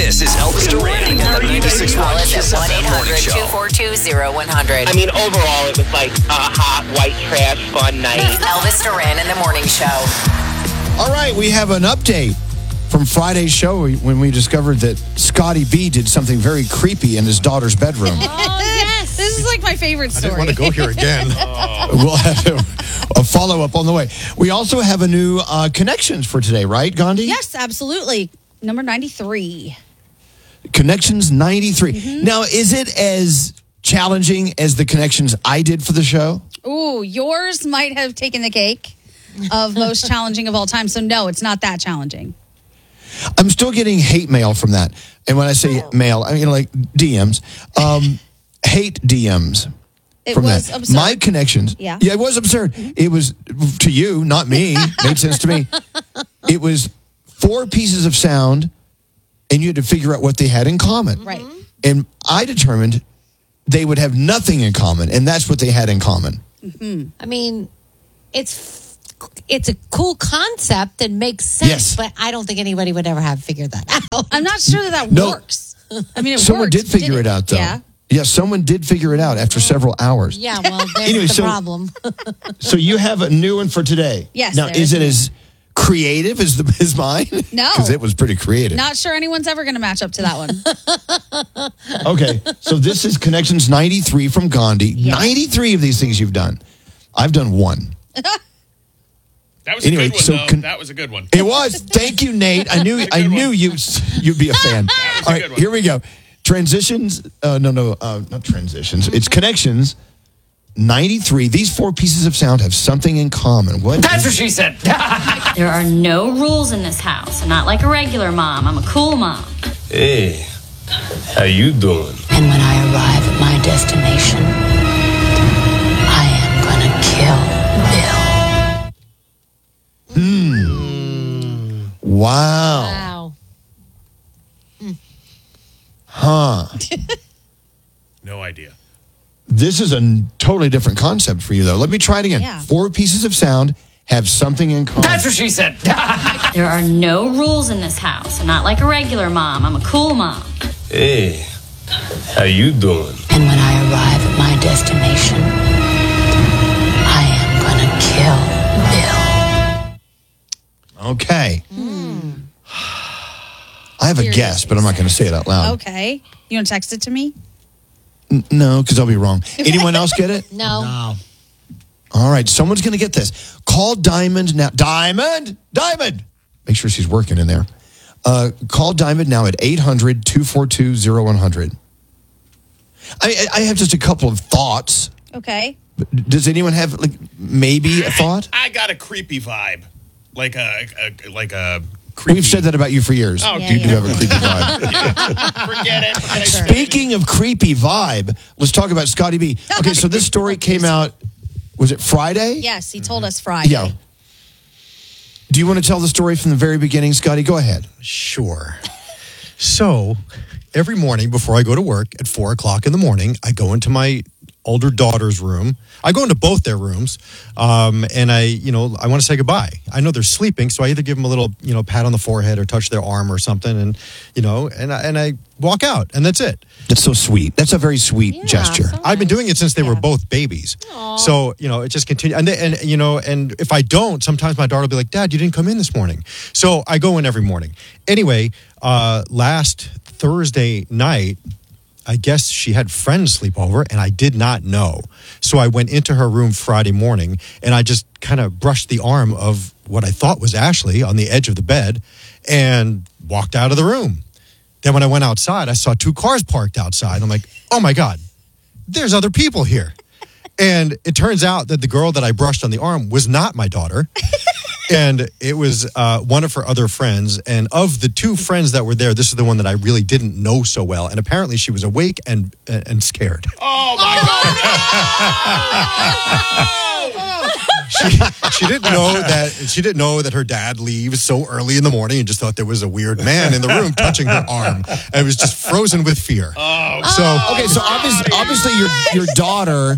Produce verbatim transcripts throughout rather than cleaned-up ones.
This is Elvis Duran and the ninety-six point one Kiss one eight F M morning hundred show. two four two zero one hundred. I mean, overall, it was like a hot, white trash, fun night. Elvis Duran in the morning show. All right, we have an update from Friday's show when we discovered that Scotty B did something very creepy in his daughter's bedroom. Oh, yes. This is like my favorite story. I didn't want to go here again. We'll have a, a follow-up on the way. We also have a new uh, Connections for today, right, Gandhi? Yes, absolutely. Number ninety-three. Connections ninety-three. Mm-hmm. Now, is it as challenging as the Connections I did for the show? Ooh, yours might have taken the cake of most challenging of all time. So, no, it's not that challenging. I'm still getting hate mail from that. And when I say mail, I mean like D Ms. Um, hate D Ms. It from was that. absurd. My Connections. Yeah. Yeah, it was absurd. Mm-hmm. It was to you, not me. Made sense to me. It was four pieces of sound, and you had to figure out what they had in common. Right. And I determined they would have nothing in common, and that's what they had in common. Mm-hmm. I mean, it's it's a cool concept and makes sense, Yes. but I don't think anybody would ever have figured that out. I'm not sure that that No. works. I mean, it Someone worked, did figure did it out, though. Yeah. Yeah, someone did figure it out after several hours. Yeah, well, there's Anyway, the so- problem. So you have a new one for today. Yes, Now, there is is. it as creative as the as mine? No. Because it was pretty creative. Not sure anyone's ever going to match up to that one. Okay, so this is Connections ninety-three from Gandhi. Yes. ninety-three of these things you've done. I've done one. That was Anyway, a good one, so though. con- that was a good one. It was. Thank you, Nate. I knew I knew you you'd be a fan. was a All right, good one. here we go. Transitions. Uh, no, no, uh, not transitions. It's Connections ninety-three. These four pieces of sound have something in common. What? That's what she said. There are no rules in this house. I'm not like a regular mom. I'm a cool mom. Hey, how you doing? And when I arrive at my destination, I am gonna kill Bill. Wow. Wow. Huh. No idea. This is a n- totally different concept for you, though. Let me try it again. Yeah. Four pieces of sound have something in common. That's what she said. There are no rules in this house. I'm not like a regular mom. I'm a cool mom. Hey, how you doing? And when I arrive at my destination, I am gonna kill Bill. Okay. I have a guess, but I'm not going to say it out loud. Okay. You want to text it to me? N- no, because I'll be wrong. Anyone else get it? No. All right, someone's going to get this. Call Diamond now. Diamond! Diamond! Make sure she's working in there. Uh, call Diamond now at eight hundred two four two zero one hundred. I, I have just a couple of thoughts. Okay. Does anyone have like maybe a thought? I got a creepy vibe, like a, a like a creepy. We've said that about you for years. Oh, you yeah. do have a creepy vibe. Forget it. Forget it. Speaking of creepy vibe, let's talk about Scotty B. Okay, so this story came out, was it Friday? Yes, he told us Friday. Yeah. Do you want to tell the story from the very beginning, Scotty? Go ahead. Sure. So, every morning before I go to work at four o'clock in the morning, I go into my older daughter's room. I go into both their rooms, um, and I, you know, I want to say goodbye. I know they're sleeping, so I either give them a little, you know, pat on the forehead or touch their arm or something, and you know, and I, and I walk out, and that's it. That's so sweet. That's a very sweet Yeah, gesture. so I've been doing it since they were Yeah. both babies. So, you know, it just continues. And, they, and, you know, and if I don't, sometimes my daughter will be like, Dad, you didn't come in this morning. So I go in every morning. Anyway, uh, last Thursday night, I guess she had friends sleep over and I did not know. So I went into her room Friday morning and I just kind of brushed the arm of what I thought was Ashley on the edge of the bed and walked out of the room. Then when I went outside, I saw two cars parked outside. I'm like, oh my God, there's other people here. And it turns out that the girl that I brushed on the arm was not my daughter. And it was uh, one of her other friends. And of the two friends that were there, this is the one that I really didn't know so well. And apparently she was awake and and scared. Oh my God! She, she didn't know that she didn't know that her dad leaves so early in the morning and just thought there was a weird man in the room touching her arm and was just frozen with fear. Oh, So Okay, so obviously, obviously your your daughter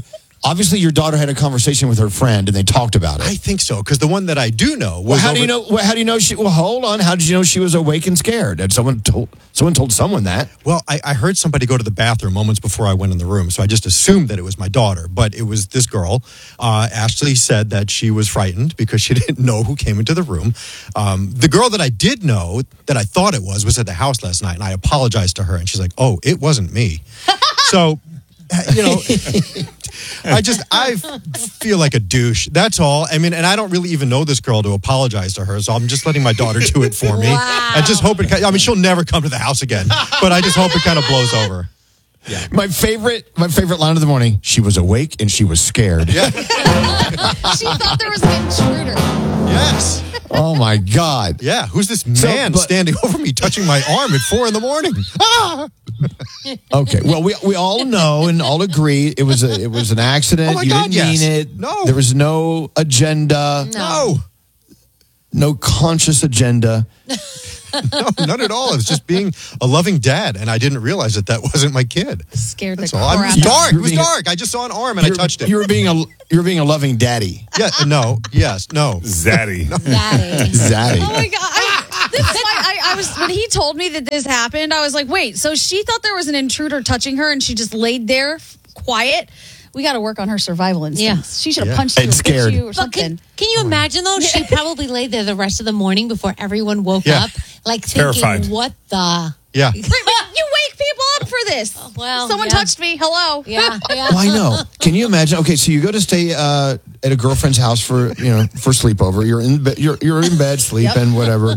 obviously your daughter had a conversation with her friend and they talked about it. I think so, because the one that I do know was Well, how over- do you know? Well, how do you know she? Well, hold on. How did you know she was awake and scared? And someone told someone told someone that. Well, I, I heard somebody go to the bathroom moments before I went in the room, so I just assumed that it was my daughter. But it was this girl. Uh, Ashley said that she was frightened because she didn't know who came into the room. Um, the girl that I did know, that I thought it was, was at the house last night, and I apologized to her, and she's like, "Oh, it wasn't me." So, you know, I just, I feel like a douche. That's all. I mean, and I don't really even know this girl to apologize to her, so I'm just letting my daughter do it for me. Wow. I just hope it, I mean, she'll never come to the house again, but I just hope it kind of blows over. Yeah. My favorite, my favorite line of the morning. She was awake and she was scared. Yeah. She thought there was an intruder. Yes. Oh my God. Yeah. Who's this So, man but- standing over me, touching my arm at four in the morning? Ah! Okay. Well, we we all know and all agree it was a it was an accident. Oh my you God, didn't yes. mean it. No. There was no agenda. No. No conscious agenda. No, none at all. It was just being a loving dad, and I didn't realize that that wasn't my kid. Scared the That's all. crap It was out of dark. me. It was You're being- dark. I just saw an arm and I You're- touched it. You were being a you were being a loving daddy. Yeah. No. Yes. No. Zaddy. Daddy. Zaddy. Oh my god! I, this is why I, I was when he told me that this happened. I was like, wait. So she thought there was an intruder touching her, and she just laid there, quiet. We got to work on her survival instincts. She should have Yeah. punched you And or hit scared. you or But something. can, can you imagine though? She probably lay there the rest of the morning before everyone woke Yeah. up, like Terrified. thinking, "What the?" Yeah. Right, right. You wake people up for this. well, someone yeah. touched me. Hello. Yeah, yeah. Why no? Can you imagine? Okay, so you go to stay uh, at a girlfriend's house for you know for sleepover. You're in bed. You're you're in bed sleeping, whatever.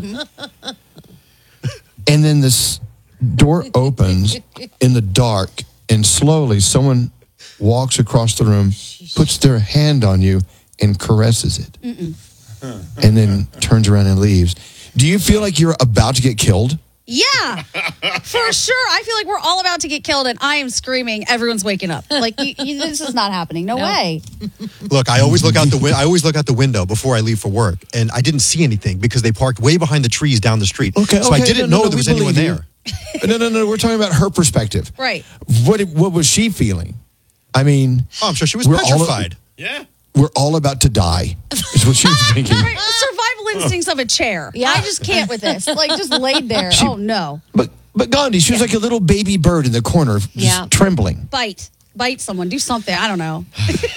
And then this door opens in the dark, and slowly someone walks across the room, puts their hand on you, and caresses it, and then turns around and leaves. Do you feel like you're about to get killed? Yeah, for sure. I feel like we're all about to get killed, and I am screaming. Everyone's waking up. Like you, you, this is not happening. No, No. way. Look, I always look out the wi- I always look out the window before I leave for work, and I didn't see anything because they parked way behind the trees down the street. Okay, so I okay, didn't no, no, know no, there we was anyone believe there. you. No, no, no. We're talking about her perspective. Right. What what was she feeling? I mean, Oh, I'm sure she was We're all- petrified. Yeah. we're all about to die. Is what she was thinking. Right. Survival instincts of a chair. Yeah. I just can't with this. Like just laid there. She- oh no. But but Gandhi, she was like a little baby bird in the corner, just Yeah. trembling. Bite. Bite someone. Do something. I don't know.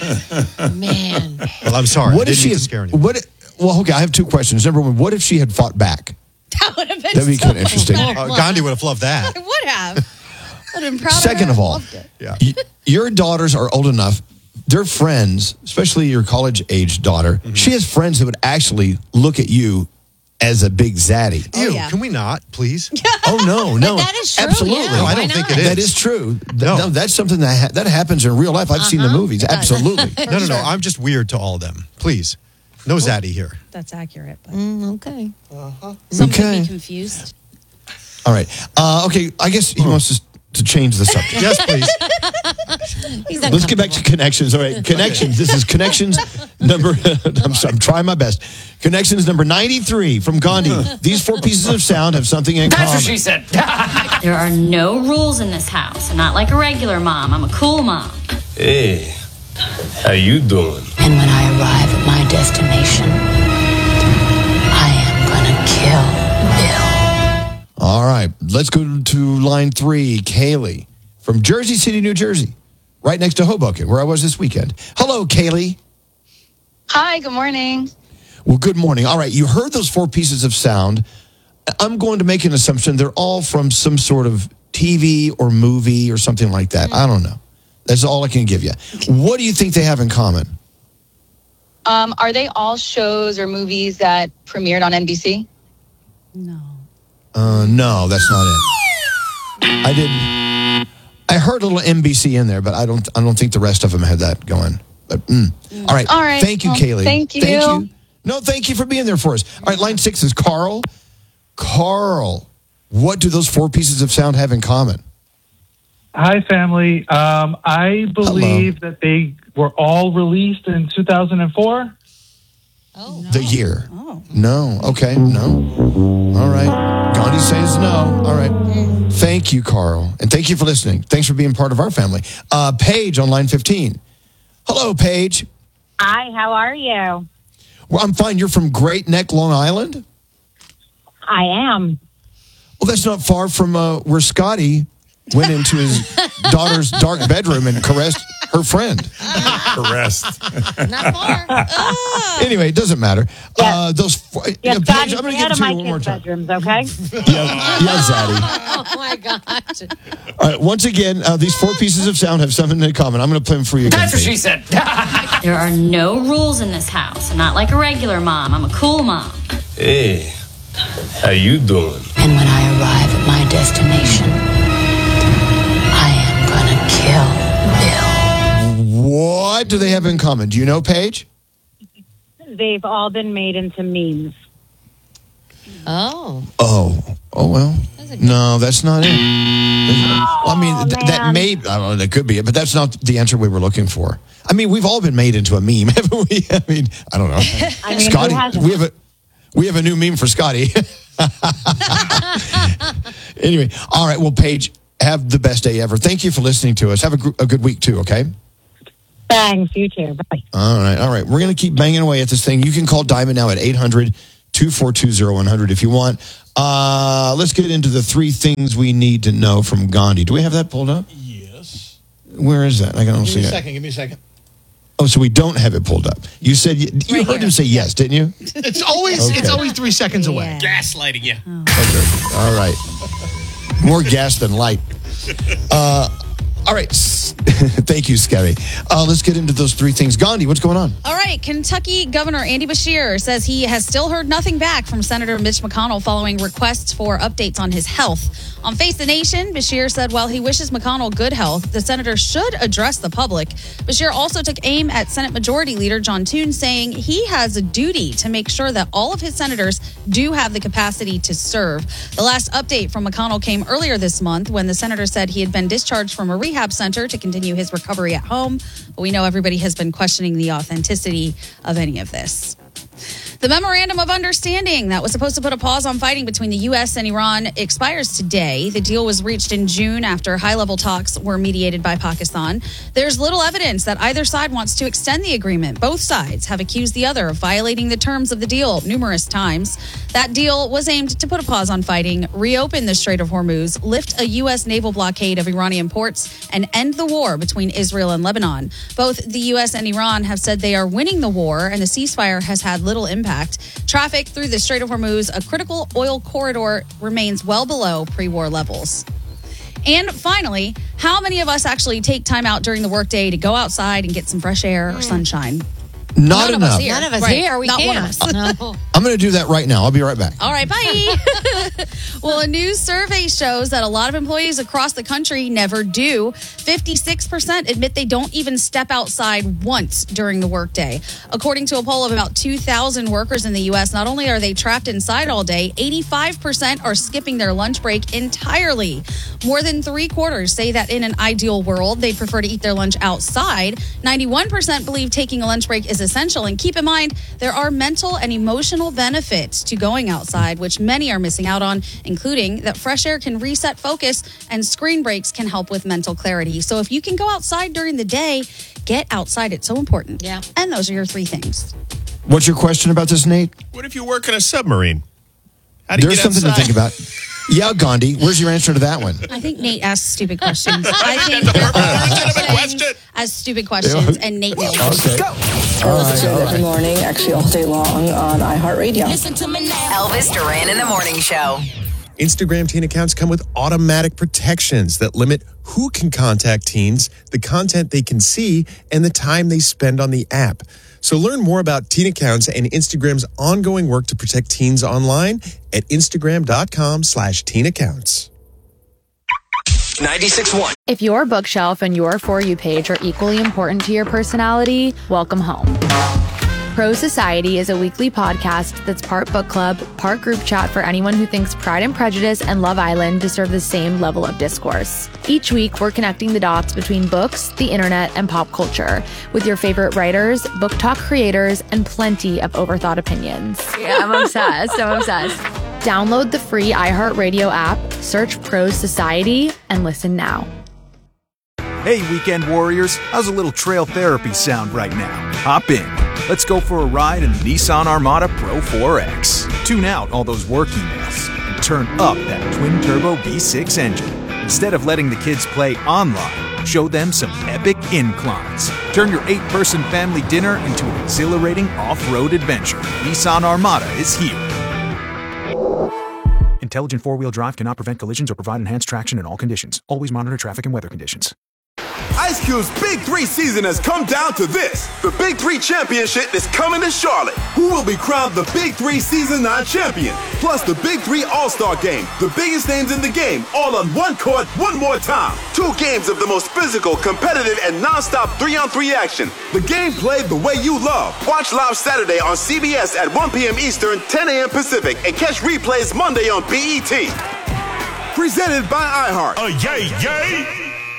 Man. Well, I'm sorry. What I if didn't she mean had? to scare anyone. What? if- Well, okay. I have two questions. Number one, what if she had fought back? That would have been That'd be so kind of interesting. better. Uh, Gandhi would have loved that. I would have. I'd have been proud Second of, of her. all, Loved it. Yeah. y- your daughters are old enough. Their friends, especially your college age daughter, Mm-hmm. she has friends that would actually look at you as a big zaddy. Ew, yeah. can we not, please? Oh no, no, that is true, absolutely. yeah. No, I Why don't think not? it is. That is true. Th- No. no, that's something that ha- that happens in real life. I've seen the movies. Absolutely. No, no, no. I'm just weird to all of them. Please. No zaddy here. That's accurate. But Mm, okay. some could Okay. be confused. All right. Uh, okay. I guess he wants us to change the subject. Yes, please. He's Let's get back to connections. All right, connections. This is connections number. I'm, sorry, I'm trying my best. Connections number ninety-three from Gandhi. These four pieces of sound have something in That's common. what she said. There are no rules in this house. I'm not like a regular mom. I'm a cool mom. Hey, how you doing? And when I arrive at my destination, I am gonna kill Bill. All right, let's go to line three. Kaylee from Jersey City, New Jersey, right next to Hoboken, where I was this weekend. Hello, Kaylee. Hi, good morning. Well, good morning. All right, you heard those four pieces of sound. I'm going to make an assumption they're all from some sort of T V or movie or something like that. I don't know. That's all I can give you. What do you think they have in common? Um, are they all shows or movies that premiered on N B C? No. Uh, no, that's not it. I did. I heard a little N B C in there, but I don't. I don't think the rest of them had that going. But mm. all right. All right. Thank you, Well, Kaylee. thank you. Thank you. No, thank you for being there for us. All right, line six is Carl. Carl, what do those four pieces of sound have in common? Hi, family. Um, I believe that they were all released in two thousand four. Oh. The year. Oh. No. Okay. No. All right. Gandhi says no. All right. Thank you, Carl. And thank you for listening. Thanks for being part of our family. Uh, Paige on line fifteen. Hello, Paige. Hi, how are you? Well, I'm fine. You're from Great Neck, Long Island? I am. Well, that's not far from uh, where Scotty went into his daughter's dark bedroom and caressed her friend. Caressed. Not far. Ah. Anyway, it doesn't matter. Yes. Uh, those four, Yeah, yeah, Paige, Scotty, I'm going to stay out get of to my you one more kids' time. bedrooms, okay? Yeah, yeah, Zaddy. Oh my gosh. All right, once again, uh, these four pieces of sound have something in common. I'm going to play them for you again. That's what Paige. she said. There are no rules in this house. I'm not like a regular mom. I'm a cool mom. Hey, how you doing? And when I arrive at my destination, I am gonna kill Bill. What do they have in common? Do you know, Paige? They've all been made into memes. Oh. Oh, oh well. No, that's not it. I mean, th- that man. may, I don't know, that could be it, but that's not the answer we were looking for. I mean, we've all been made into a meme, haven't we? I mean, I don't know. I mean, who Scotty, hasn't? we have a we have a new meme for Scotty. Anyway, all right. Well, Paige, have the best day ever. Thank you for listening to us. Have a, gr- a good week too. Okay. Thanks, you too. Bye. All right, all right. We're going to keep banging away at this thing. You can call Diamond now at eight hundred, two four two, zero one hundred if you want. Uh, let's get into the three things we need to know from Gandhi. Do we have that pulled up? Yes. Where is that? I don't Give see me a it. second. Give me a second. Oh, so we don't have it pulled up. You said you, you Right heard here. him say yes, didn't you? It's always Okay. it's always three seconds away. Gaslighting you. Okay. All right. More gas than light. Uh, all right. Thank you, Scotty. Uh, let's get into those three things. Gandhi, what's going on? All right, Kentucky Governor Andy Beshear says he has still heard nothing back from Senator Mitch McConnell following requests for updates on his health. On Face the Nation, Beshear said while he wishes McConnell good health, the senator should address the public. Beshear also took aim at Senate Majority Leader John Toon, saying he has a duty to make sure that all of his senators do have the capacity to serve. The last update from McConnell came earlier this month when the senator said he had been discharged from a rehab center to continue his recovery at home. But we know everybody has been questioning the authenticity of any of this. The memorandum of understanding that was supposed to put a pause on fighting between the U S and Iran expires today. The deal was reached in June after high-level talks were mediated by Pakistan. There's little evidence that either side wants to extend the agreement. Both sides have accused the other of violating the terms of the deal numerous times. That deal was aimed to put a pause on fighting, reopen the Strait of Hormuz, lift a U S naval blockade of Iranian ports, and end the war between Israel and Lebanon. Both the U S and Iran have said they are winning the war, and the ceasefire has had little impact. Traffic through the Strait of Hormuz, a critical oil corridor, remains well below pre-war levels. And finally, how many of us actually take time out during the workday to go outside and get some fresh air or sunshine? Not None enough. of us here. None of us Right. here. We Not one of can't. us. No. I'm going to do that right now. I'll be right back. All right, bye. Well, a new survey shows that a lot of employees across the country never do. fifty-six percent admit they don't even step outside once during the workday. According to a poll of about two thousand workers in the U S, not only are they trapped inside all day, eighty-five percent are skipping their lunch break entirely. More than three quarters say that in an ideal world, they'd prefer to eat their lunch outside. ninety-one percent believe taking a lunch break is essential. And keep in mind, there are mental and emotional benefits to going outside, which many are missing out on, including that fresh air can reset focus and screen breaks can help with mental clarity. So if you can go outside during the day, get outside. It's so important. Yeah. And those are your three things. What's your question about this, Nate? What if you work in a submarine? How do you There's get something outside? to think about. Yeah, Gandhi, where's your answer to that one? I think Nate asks stupid questions. I think That's a there perfect are legitimate question. as stupid questions, and Nate nails them. Okay. I listen to it every morning, actually all day long on iHeartRadio. Listen to me now. Elvis Duran in the Morning Show. Instagram teen accounts come with automatic protections that limit who can contact teens, the content they can see, and the time they spend on the app. So learn more about teen accounts and Instagram's ongoing work to protect teens online at Instagram.com slash teen accounts. ninety-six point one. If your bookshelf and your For You page are equally important to your personality, welcome home. Pro Society is a weekly podcast that's part book club, part group chat for anyone who thinks Pride and Prejudice and Love Island deserve the same level of discourse. Each week, we're connecting the dots between books, the internet, and pop culture with your favorite writers, book talk creators, and plenty of overthought opinions. Yeah, I'm obsessed. I'm obsessed. Download the free iHeartRadio app, search Pro Society, and listen now. Hey, weekend warriors, how's a little trail therapy sound right now? Hop in. Let's go for a ride in the Nissan Armada Pro four X. Tune out all those work emails and turn up that twin-turbo V six engine. Instead of letting the kids play online, show them some epic inclines. Turn your eight-person family dinner into an exhilarating off-road adventure. Nissan Armada is here. Intelligent four-wheel drive cannot prevent collisions or provide enhanced traction in all conditions. Always monitor traffic and weather conditions. Ice Cube's Big Three season has come down to this. The Big Three Championship is coming to Charlotte. Who will be crowned the Big Three Season nine champion? Plus the Big Three All-Star Game. The biggest names in the game, all on one court, one more time. Two games of the most physical, competitive, and non-stop three-on-three action. The game played the way you love. Watch live Saturday on C B S at one p.m. Eastern, ten a.m. Pacific, and catch replays Monday on B E T. Presented by iHeart. Oh, yay, yay!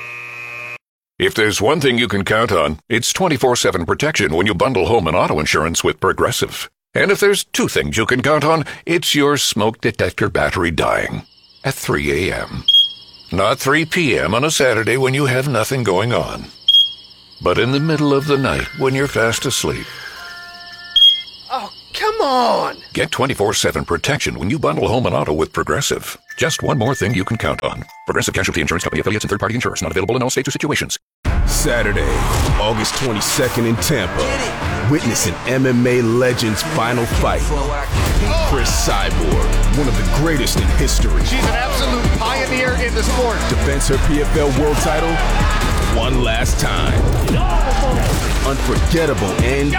If there's one thing you can count on, it's twenty-four seven protection when you bundle home and auto insurance with Progressive. And if there's two things you can count on, it's your smoke detector battery dying at three a.m. Not three p.m. on a Saturday when you have nothing going on, but in the middle of the night when you're fast asleep. Oh, come on! Get twenty-four seven protection when you bundle home and auto with Progressive. Just one more thing you can count on. Progressive Casualty Insurance Company affiliates and third-party insurers. Not available in all states or situations. Saturday, August twenty-second in Tampa. Witness an M M A legend's final fight. Chris Cyborg, one of the greatest in history. She's an absolute pioneer in the sport. Defends her P F L world title one last time. Unforgettable end to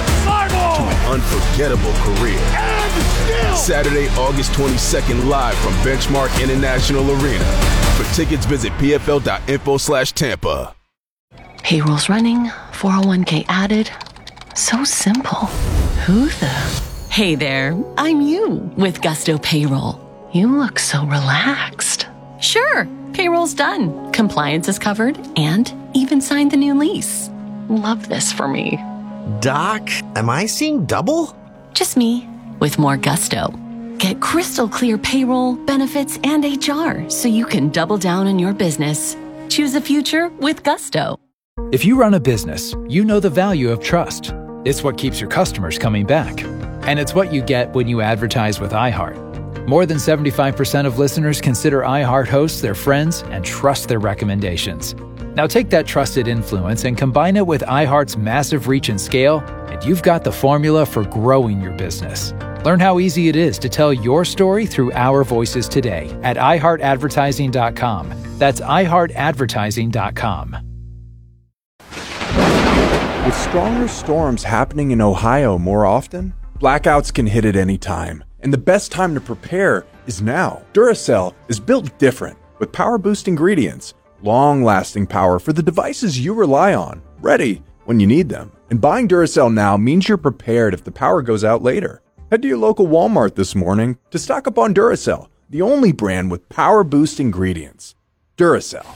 an unforgettable career. Saturday, August twenty-second, live from Benchmark International Arena. For tickets, visit pfl.info slash Tampa. Payroll's running, four oh one k added. So simple. Who the? Hey there, I'm you with Gusto Payroll. You look so relaxed. Sure, payroll's done. Compliance is covered and even signed the new lease. Love this for me. Doc, am I seeing double? Just me with more gusto. Get crystal clear payroll, benefits, and H R so you can double down on your business. Choose a future with Gusto. If you run a business, you know the value of trust. It's what keeps your customers coming back. And it's what you get when you advertise with iHeart. More than seventy-five percent of listeners consider iHeart hosts their friends and trust their recommendations. Now take that trusted influence and combine it with iHeart's massive reach and scale, and you've got the formula for growing your business. Learn how easy it is to tell your story through our voices today at i heart advertising dot com. That's i heart advertising dot com. With stronger storms happening in Ohio more often, blackouts can hit at any time, and the best time to prepare is now. Duracell is built different, with power-boost ingredients, long-lasting power for the devices you rely on, ready when you need them. And buying Duracell now means you're prepared if the power goes out later. Head to your local Walmart this morning to stock up on Duracell, the only brand with power-boost ingredients. Duracell.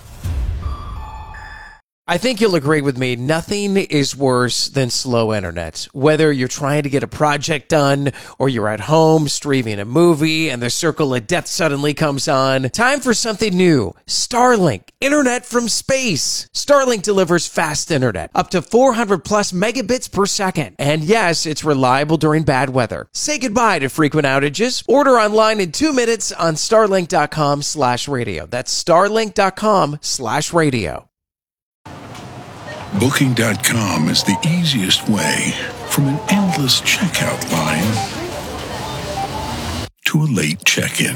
I think you'll agree with me, nothing is worse than slow internet. Whether you're trying to get a project done or you're at home streaming a movie and the circle of death suddenly comes on, time for something new. Starlink, internet from space. Starlink delivers fast internet, up to four hundred plus megabits per second. And yes, it's reliable during bad weather. Say goodbye to frequent outages. Order online in two minutes on starlink.com slash radio. That's starlink.com slash radio. Booking dot com is the easiest way from an endless checkout line to a late check-in.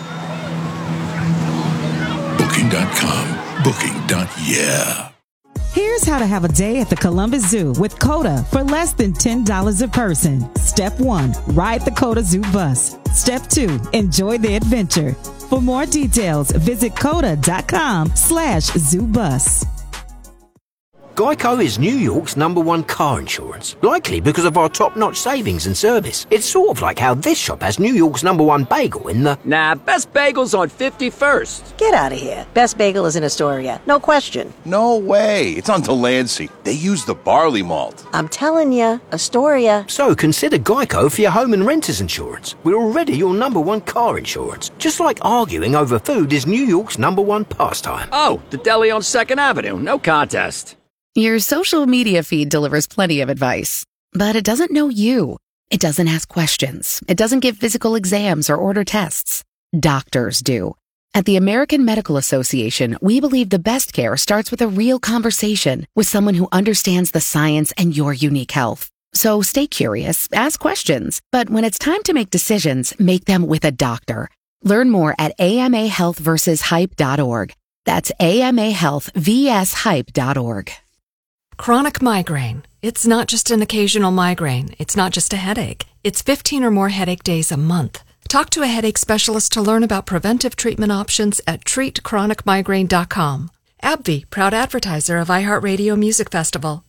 Booking dot com. Booking. Yeah. Here's how to have a day at the Columbus Zoo with Coda for less than ten dollars a person. Step one, ride the Coda Zoo bus. Step two, enjoy the adventure. For more details, visit coda dot com slash zoo bus. Geico is New York's number one car insurance, likely because of our top-notch savings and service. It's sort of like how this shop has New York's number one bagel in the... Nah, Best Bagel's on fifty-first. Get out of here. Best Bagel is in Astoria. No question. No way. It's on Delancey. They use the barley malt. I'm telling you, Astoria. So consider Geico for your home and renter's insurance. We're already your number one car insurance. Just like arguing over food is New York's number one pastime. Oh, the deli on second Avenue. No contest. Your social media feed delivers plenty of advice, but it doesn't know you. It doesn't ask questions. It doesn't give physical exams or order tests. Doctors do. At the American Medical Association, we believe the best care starts with a real conversation with someone who understands the science and your unique health. So stay curious, ask questions, but when it's time to make decisions, make them with a doctor. Learn more at A M A health versus hype dot org. That's A M A health versus hype dot org. Chronic migraine. It's not just an occasional migraine. It's not just a headache. It's fifteen or more headache days a month. Talk to a headache specialist to learn about preventive treatment options at treat chronic migraine dot com. AbbVie, proud advertiser of iHeartRadio Music Festival.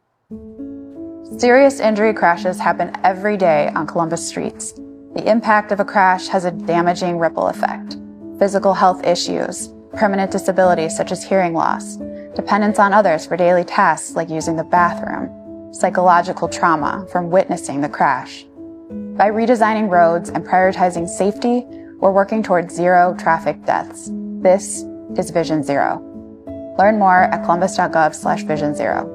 Serious injury crashes happen every day on Columbus streets. The impact of a crash has a damaging ripple effect. Physical health issues, permanent disabilities such as hearing loss, dependence on others for daily tasks like using the bathroom, psychological trauma from witnessing the crash. By redesigning roads and prioritizing safety, we're working towards zero traffic deaths. This is Vision Zero. Learn more at columbus.gov slash vision zero.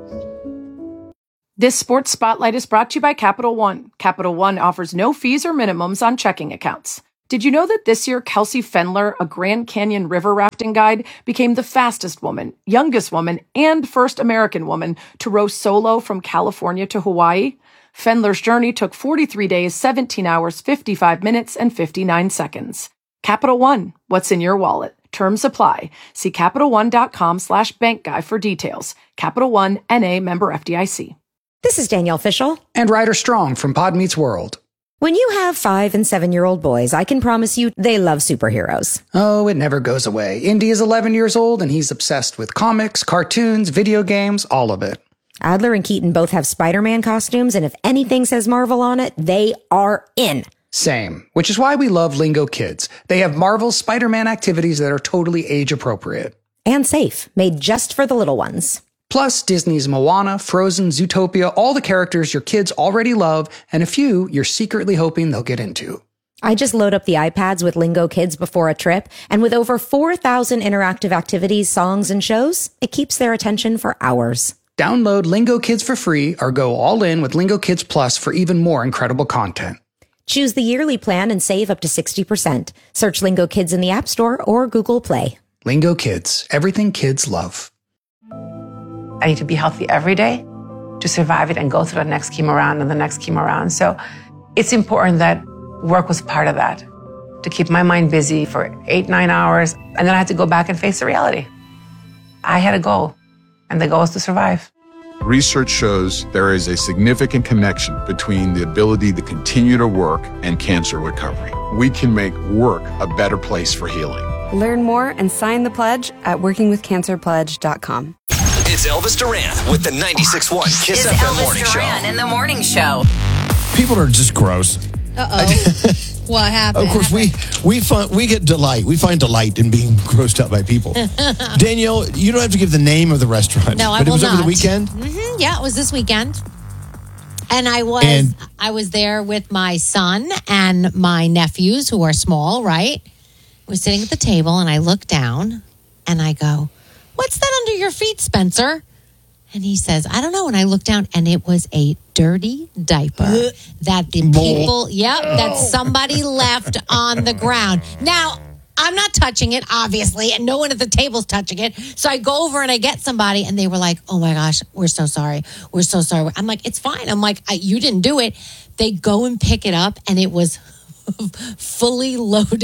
This sports spotlight is brought to you by Capital One. Capital One offers no fees or minimums on checking accounts. Did you know that this year Kelsey Fendler, a Grand Canyon river rafting guide, became the fastest woman, youngest woman, and first American woman to row solo from California to Hawaii? Fendler's journey took forty-three days, seventeen hours, fifty-five minutes, and fifty-nine seconds. Capital One, what's in your wallet? Terms apply. See CapitalOne.com slash bank guy for details. Capital One, N A member F D I C. This is Danielle Fishel. And Ryder Strong from Pod Meets World. When you have five and seven-year-old boys, I can promise you they love superheroes. Oh, it never goes away. Indy is eleven years old, and he's obsessed with comics, cartoons, video games, all of it. Adler and Keaton both have Spider-Man costumes, and if anything says Marvel on it, they are in. Same, which is why we love Lingo Kids. They have Marvel's Spider-Man activities that are totally age-appropriate. And safe, made just for the little ones. Plus, Disney's Moana, Frozen, Zootopia, all the characters your kids already love, and a few you're secretly hoping they'll get into. I just load up the iPads with Lingo Kids before a trip, and with over four thousand interactive activities, songs, and shows, it keeps their attention for hours. Download Lingo Kids for free or go all in with Lingo Kids Plus for even more incredible content. Choose the yearly plan and save up to sixty percent. Search Lingo Kids in the App Store or Google Play. Lingo Kids, everything kids love. I need to be healthy every day to survive it and go through the next chemo round and the next chemo round. So it's important that work was part of that, to keep my mind busy for eight, nine hours. And then I had to go back and face the reality. I had a goal, and the goal was to survive. Research shows there is a significant connection between the ability to continue to work and cancer recovery. We can make work a better place for healing. Learn more and sign the pledge at working with cancer pledge dot com. It's Elvis Duran with the ninety-six point one Kiss F M Morning Show. Elvis Duran in the Morning Show. People are just gross. Uh-oh. What happened? Of course, we we find, we get delight. We find delight in being grossed out by people. Danielle, you don't have to give the name of the restaurant. No, I but will it was not. over the weekend? Mm-hmm. Yeah, it was this weekend. And I was And- I was there with my son and my nephews who are small, right? We're sitting at the table and I look down and I go, "What's that under your feet, Spencer?" And he says, "I don't know." And I look down and it was a dirty diaper that the people, yep, that somebody left on the ground. Now, I'm not touching it, obviously, and no one at the table's touching it. So I go over and I get somebody and they were like, "Oh my gosh, we're so sorry. We're so sorry." I'm like, "It's fine." I'm like, I, "You didn't do it." They go and pick it up and it was fully loaded. Ew!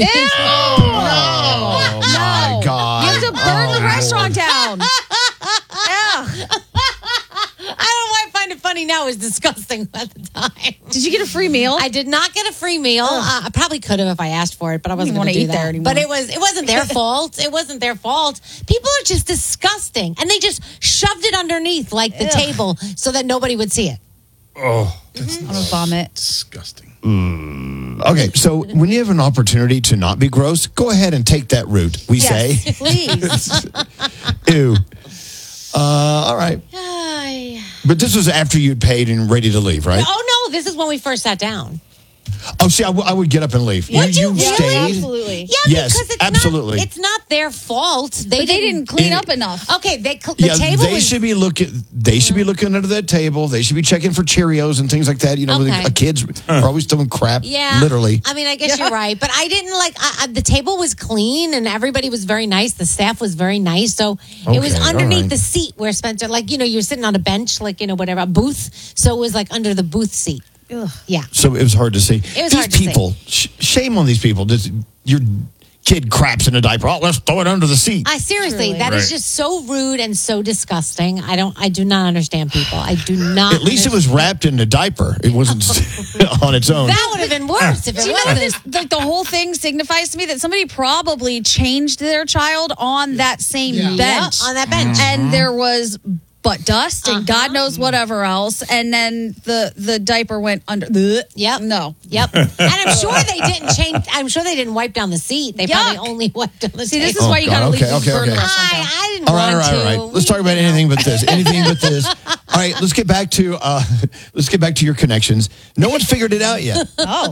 Oh, my God. You have to burn Oh, the restaurant Lord. down. I don't know why I find it funny funny now. It was disgusting at the time. Did you get a free meal? I did not get a free meal. Uh, I probably could have if I asked for it, but I wasn't going to do eat that. there anymore. But it was it wasn't their fault. It wasn't their fault. People are just disgusting, and they just shoved it underneath like the Ugh. table so that nobody would see it. Oh, I'm gonna vomit. disgusting. Mm. Okay, so when you have an opportunity to not be gross, go ahead and take that route, we Yes, say. please. Ew. Uh, all right. Ay. But this was after you'd paid and ready to leave, right? Oh no, this is when we first sat down. Oh, see, I, w- I would get up and leave. Would you really? stayed? Absolutely. Yeah, Yes, because it's absolutely. Not, it's not their fault. They, But they didn't clean up enough. Okay, they cl- the Yeah, table they was should be looking. They should be looking under that table. They should be checking for Cheerios and things like that. You know, Okay. the, uh, kids are always throwing crap. Yeah, literally. I mean, I guess Yeah. you're right, but I didn't like I, I, the table was clean and everybody was very nice. The staff was very nice, so it was Okay, all underneath right. the seat where Spencer, like you know, you're sitting on a bench, like you know, whatever, a booth. So it was like under the booth seat. Ugh. Yeah, So it was hard to see. It was these hard to see. people, sh- shame on these people. This, your kid craps in a diaper. Oh, let's throw it under the seat. I seriously, Truly. that is Right. just so rude and so disgusting. I don't, I do not understand people. I do not. At least it was wrapped in a diaper. It wasn't on its own. That would have been worse if Do it you know what wasn't. this, like the whole thing signifies to me? That somebody probably changed their child on that same bench. Yeah, on that bench. And there was butt dust and Uh-huh. God knows whatever else. And then the, the diaper went under. Blech. Yep. No. Yep. And I'm sure they didn't change. I'm sure they didn't wipe down the seat. They Yuck. probably only wiped down the See, tation. this is why you Oh, got to God. leave Okay, the okay, burn the okay. restaurant down. I, I didn't All right, want all right, all to. right. Let's talk about anything but this. Anything but this. All right, let's get back to uh, let's get back to your connections. No one's figured it out yet. Oh.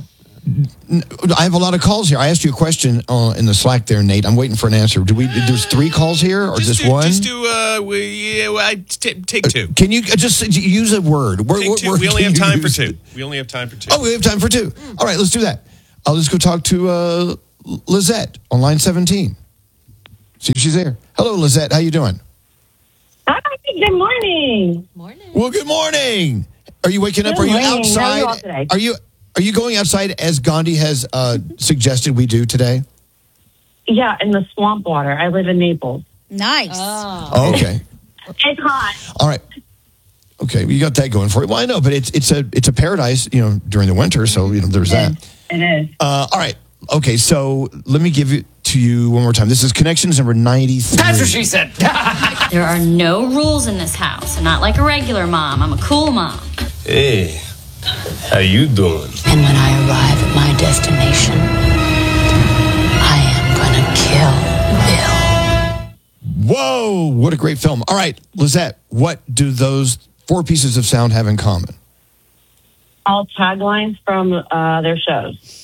I have a lot of calls here. I asked you a question uh, in the Slack there, Nate. I'm waiting for an answer. Do we? There's three calls here, or just, do, one? Just do. Uh, we, yeah, well, I t- take two. Can you just use a word? Word- Take what two. word We only can have you time for use? two. We only have time for two. Oh, we have time for two. All right, let's do that. Uh, let's go talk to uh, Lizette on line seventeen. See if she's there. Hello, Lizette. How you doing? Hi. Good morning. Morning. Well, good morning. Are you waking up? Good Are you morning. How are outside? you all today? Are you are you going outside as Gandhi has uh, suggested we do today? Yeah, in the swamp water. I live in Naples. Nice. Oh, okay. It's hot. All right. Okay, you got that going for you. Well, I know, but it's it's a it's a paradise, you know, during the winter. So you know, there's that. It is. Uh, all right. Okay, so let me give it to you one more time. This is Connections number ninety-three. That's what she said. There are no rules in this house. I'm not like a regular mom. I'm a cool mom. Hey, how you doing? And when I arrive at my destination, I am gonna kill Bill. Whoa, what a great film. All right, Lizette, what do those four pieces of sound have in common? All taglines from uh, their shows.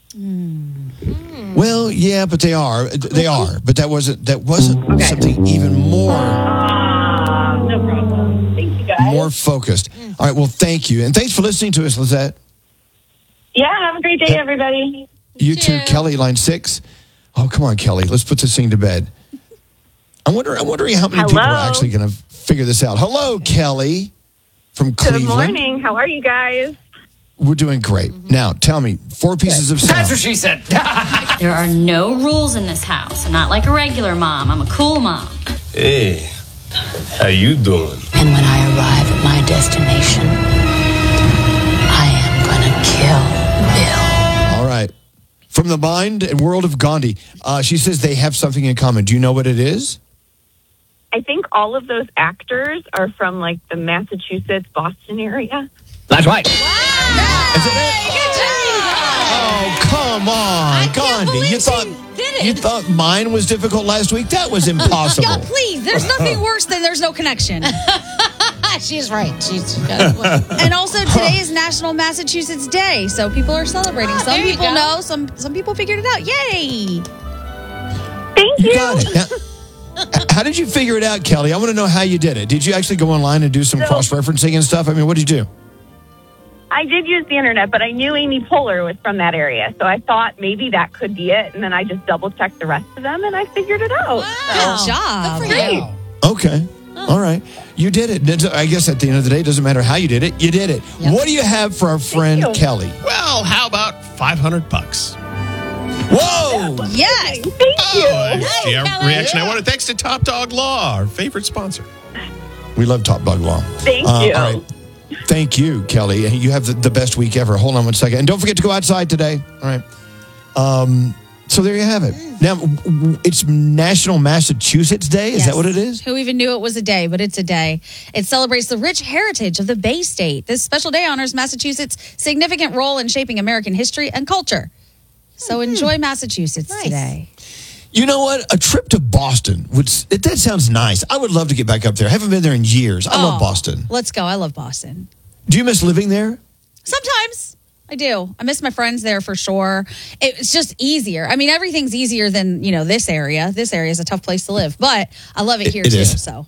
Well, yeah, but they are. They are. But that wasn't that wasn't something even more Uh, no problem. Thank you, guys. more focused. All right, well, thank you. And thanks for listening to us, Lizette. Yeah, have a great day, everybody. You too, Kelly, line six. Oh, come on, Kelly. Let's put this thing to bed. I wonder I'm wondering how many people Hello? are actually going to figure this out. Hello, Kelly from Cleveland. Good morning. How are you guys? We're doing great. Now, tell me, four pieces of sound. That's what she said. There are no rules in this house. I'm not like a regular mom. I'm a cool mom. Hey, how you doing? And when I arrive at my destination, I am gonna kill Bill. All right. From the mind and world of Gandhi, uh, she says they have something in common. Do you know what it is? I think all of those actors are from like the Massachusetts, Boston area. That's right. Oh, come on, Gandhi. You thought you thought mine was difficult last week? That was impossible. Y'all, please. There's nothing worse than there's no connection. She's right. She's And also, today is National Massachusetts Day, so people are celebrating. Ah, some there you people go. know, some some people figured it out. Yay! Thank You got it. Now, how did you figure it out, Kelly? I want to know how you did it. Did you actually go online and do some So- cross-referencing and stuff? I mean, what did you do? I did use the internet, but I knew Amy Poehler was from that area, so I thought maybe that could be it. And then I just double checked the rest of them, and I figured it out. Good job. Good for you. Okay. All right. You did it. That's- I guess at the end of the day, it doesn't matter how you did it. You did it. What do you have for our friend you. Kelly? Well, how about five hundred bucks? Whoa! Yes. Thank Oh, you. that's the Kelly. reaction I wanted. Thanks to Top Dog Law, our favorite sponsor. We love Top Dog Law. Thank Uh, you. All right. thank you, Kelly. You have the, the best week ever. Hold on one second. And don't forget to go outside today. All right. Um, so there you have it. Now, it's National Massachusetts Day. Is Yes. that what it is? Who even knew it was a day, but it's a day. It celebrates the rich heritage of the Bay State. This special day honors Massachusetts' significant role in shaping American history and culture. So Mm-hmm. enjoy Massachusetts today. You know what? A trip to Boston, would it, that sounds nice. I would love to get back up there. I haven't been there in years. I love Oh, Boston. Let's go. I love Boston. Do you miss living there? Sometimes I do. I miss my friends there for sure. It's just easier. I mean, everything's easier than, you know, this area. This area is a tough place to live, but I love it here It too. is. So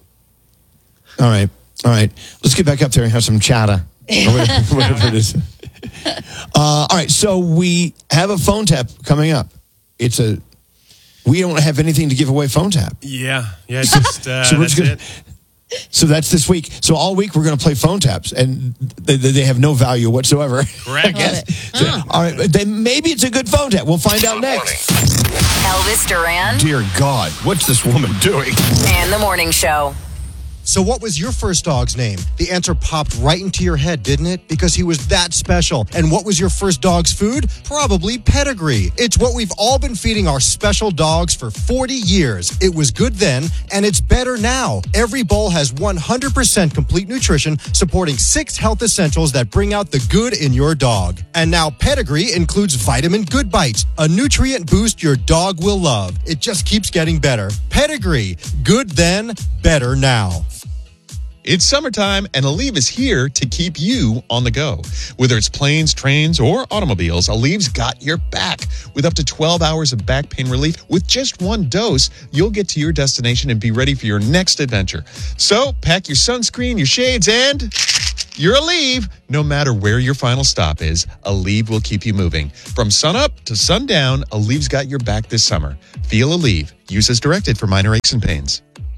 All right. All right. Let's get back up there and have some chatter. Or whatever, whatever it is. Uh, all right. So we have a phone tap coming up. It's a, we don't have anything to give away phone tap. Yeah. Yeah. Just, uh, So we're that's just gonna- it. So that's this week. So all week we're going to play phone taps, and they, they have no value whatsoever. Correct. I guess. So, all right. but Then maybe it's a good phone tap. We'll find out next. Elvis Duran Dear God, what's this woman doing? and the Morning Show. So what was your first dog's name? The answer popped right into your head, didn't it? Because he was that special. And what was your first dog's food? Probably Pedigree. It's what we've all been feeding our special dogs for forty years. It was good then, and it's better now. Every bowl has one hundred percent complete nutrition, supporting six health essentials that bring out the good in your dog. And now Pedigree includes Vitamin Good Bites, a nutrient boost your dog will love. It just keeps getting better. Pedigree. Good then, better now. It's summertime, and Aleve is here to keep you on the go. Whether it's planes, trains, or automobiles, Aleve's got your back. With up to twelve hours of back pain relief, with just one dose, you'll get to your destination and be ready for your next adventure. So, pack your sunscreen, your shades, and you're Aleve. No matter where your final stop is, Aleve will keep you moving. From sunup to sundown, Aleve's got your back this summer. Feel Aleve. Use as directed for minor aches and pains.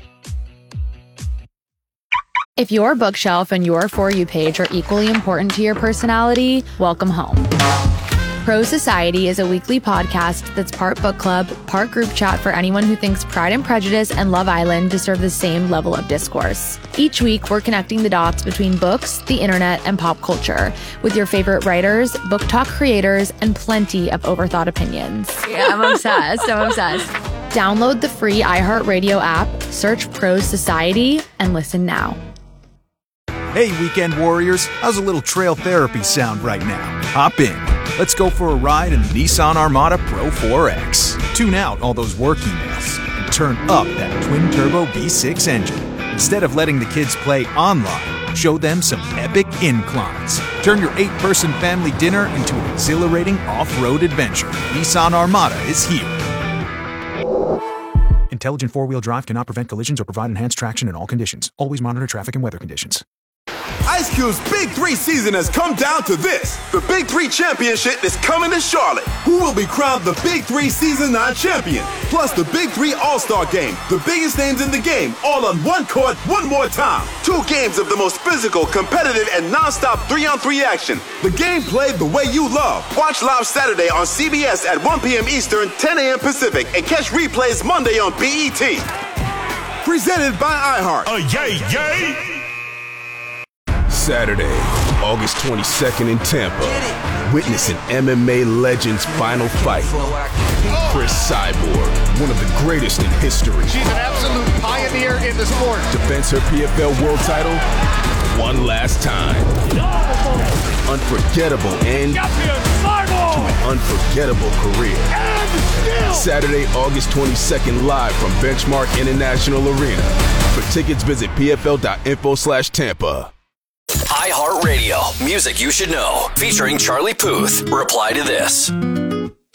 If your bookshelf and your For You page are equally important to your personality, welcome home. Pro Society is a weekly podcast that's part book club, part group chat for anyone who thinks Pride and Prejudice and Love Island deserve the same level of discourse. Each week, we're connecting the dots between books, the internet, and pop culture with your favorite writers, book talk creators, and plenty of overthought opinions. Yeah, I'm obsessed. I'm obsessed. Download the free iHeartRadio app, search Pro Society, and listen now. Hey, weekend warriors, how's a little trail therapy sound right now? Hop in. Let's go for a ride in the Nissan Armada Pro four X. Tune out all those work emails and turn up that twin-turbo V six engine. Instead of letting the kids play online, show them some epic inclines. Turn your eight-person family dinner into an exhilarating off-road adventure. Nissan Armada is here. Intelligent four-wheel drive cannot prevent collisions or provide enhanced traction in all conditions. Always monitor traffic and weather conditions. Ice Cube's Big Three season has come down to this. The Big Three Championship is coming to Charlotte. Who will be crowned the Big Three Season nine champion? Plus the Big Three All-Star Game. The biggest names in the game, all on one court, one more time. Two games of the most physical, competitive, and non-stop three-on-three action. The game played the way you love. Watch live Saturday on C B S at one p.m. Eastern, ten a.m. Pacific, and catch replays Monday on B E T. Presented by iHeart. Oh, yay, yay! Saturday, August twenty-second in Tampa. Witness an M M A legend's final fight. Chris Cyborg, one of the greatest in history. She's an absolute pioneer in the sport. Defends her P F L world title one last time. Unforgettable end to an unforgettable career. Saturday, August twenty-second, live from Benchmark International Arena. For tickets, visit pfl.info slash Tampa. iHeartRadio, music you should know, featuring Charlie Puth. Reply to this.